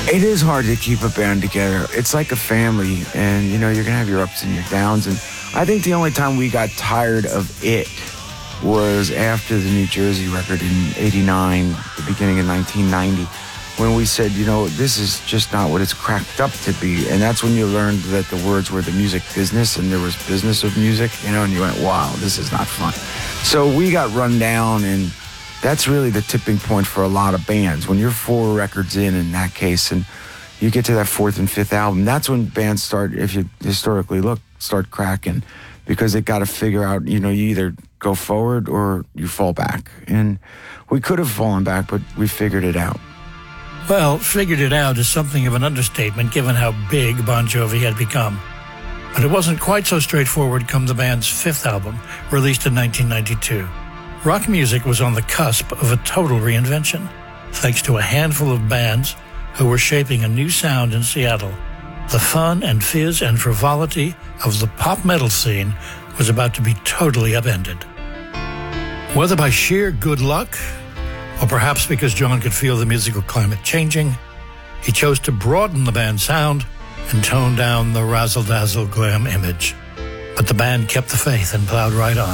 It is hard to keep a band together. It's like a family, and you're going to have your ups and your downs. And I think the only time we got tired of it was after the New Jersey record in '89, the beginning of 1990, when we said, this is just not what it's cracked up to be. And that's when you learned that the words were the music business and there was business of music, and you went, wow, this is not fun. So we got run down, and that's really the tipping point for a lot of bands. When you're 4 records in that case, and you get to that 4th and 5th album, that's when bands start, if you historically look, start cracking, because they got to figure out, you either go forward or you fall back. And we could have fallen back, but we figured it out. Well, figured it out is something of an understatement given how big Bon Jovi had become. But it wasn't quite so straightforward come the band's 5th album, released in 1992. Rock music was on the cusp of a total reinvention, thanks to a handful of bands who were shaping a new sound in Seattle. The fun and fizz and frivolity of the pop metal scene was about to be totally upended. Whether by sheer good luck, or perhaps because John could feel the musical climate changing, he chose to broaden the band's sound and tone down the razzle-dazzle glam image. But the band kept the faith and plowed right on.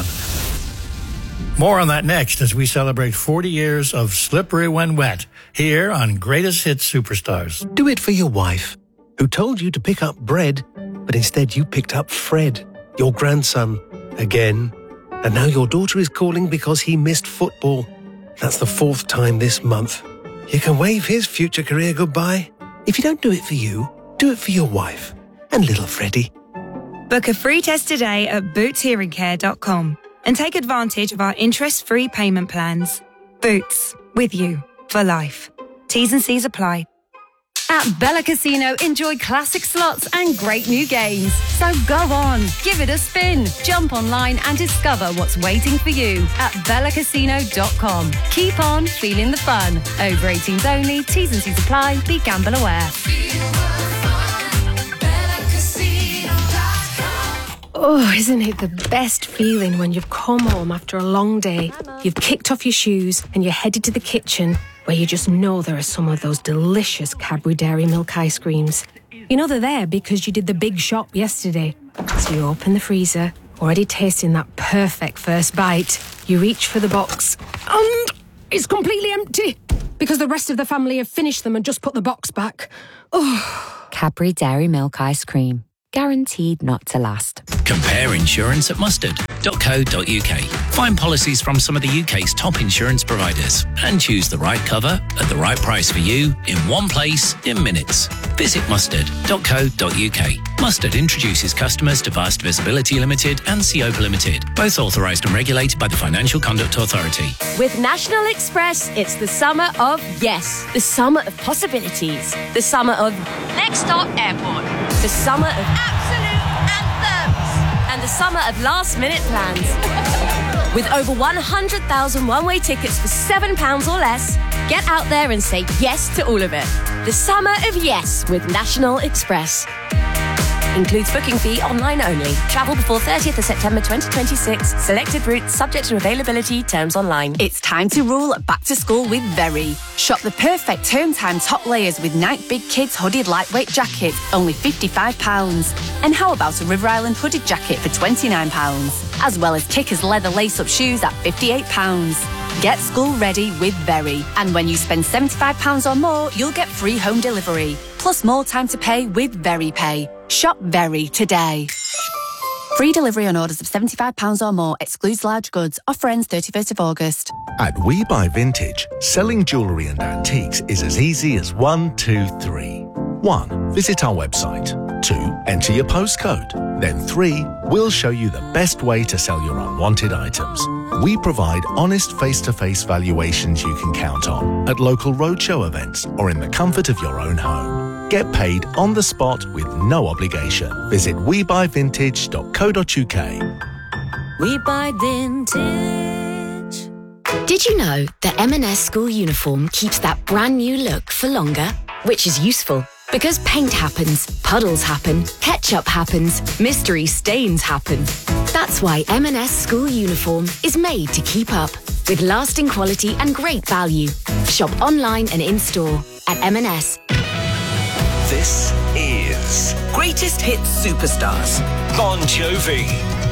More on that next as we celebrate 40 years of Slippery When Wet here on Greatest Hits Superstars. Do it for your wife, who told you to pick up bread, but instead you picked up Fred, your grandson, again. And now your daughter is calling because he missed football. That's the 4th time this month. You can wave his future career goodbye. If you don't do it for you, do it for your wife and little Freddie. Book a free test today at bootshearingcare.com and take advantage of our interest-free payment plans. Boots, with you for life. T's and C's apply. At Bella Casino, enjoy classic slots and great new games. So go on, give it a spin. Jump online and discover what's waiting for you at bellacasino.com. Keep on feeling the fun. Over 18s only, T's and C's apply. Be gamble aware. Oh, isn't it the best feeling when you've come home after a long day, you've kicked off your shoes and you're headed to the kitchen where you just know there are some of those delicious Cadbury Dairy Milk ice creams. You know they're there because you did the big shop yesterday. So you open the freezer, already tasting that perfect first bite. You reach for the box and it's completely empty because the rest of the family have finished them and just put the box back. Oh. Cadbury Dairy Milk ice cream. Guaranteed not to last. Compare insurance at mustard.co.uk. Find policies from some of the UK's top insurance providers and choose the right cover at the right price for you in one place in minutes. Visit mustard.co.uk. Mustard introduces customers to Vast Visibility Limited and Seopa Limited, both authorised and regulated by the Financial Conduct Authority. With National Express, it's the summer of yes. The summer of possibilities. The summer of next stop airport. The summer of absolute anthems. And the summer of last-minute plans. With over 100,000 one-way tickets for £7 or less, get out there and say yes to all of it. The summer of yes with National Express. Includes booking fee online only. Travel before 30th of September 2026. Selected routes subject to availability. Terms online. It's time to rule back to school with Very. Shop the perfect term time top layers with Nike Big Kids hooded lightweight jackets, only £55. And how about a River Island hooded jacket for £29? As well as Kickers leather lace-up shoes at £58. Get school ready with Very. And when you spend £75 or more, you'll get free home delivery. Plus more time to pay with Very Pay. Shop Very today. Free delivery on orders of £75 or more. Excludes large goods. Offer ends 31st of August. At We Buy Vintage, selling jewellery and antiques is as easy as 1, 2, 3. 1. Visit our website. 2. Enter your postcode. Then 3. We'll show you the best way to sell your unwanted items. We provide honest face-to-face valuations you can count on at local roadshow events or in the comfort of your own home. Get paid on the spot with no obligation. Visit webuyvintage.co.uk. We buy vintage. Did you know that M&S school uniform keeps that brand new look for longer? Which is useful because paint happens, puddles happen, ketchup happens, mystery stains happen. That's why M&S school uniform is made to keep up with lasting quality and great value. Shop online and in-store at M&S. This is Greatest Hits Superstars. Bon Jovi.